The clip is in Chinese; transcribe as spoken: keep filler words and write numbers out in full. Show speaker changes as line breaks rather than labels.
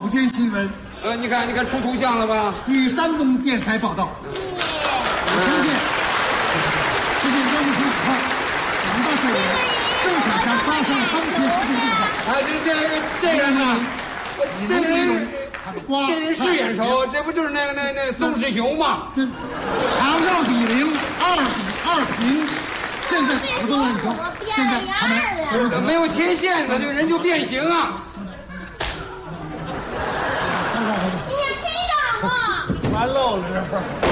间新闻。
呃，你看，你看出图像了吧？
据山东电视台报道，我听见十点三十五号，两大社员正巧向发生航天事件电话。
啊，这这这人呢？这人，这人是眼熟，这不就是那个那那宋世雄吗？
场上比零，二比二平。现在打不烂球，现在他们
没有天线，那就人就变形啊！
你也这样啊？
完喽了，这。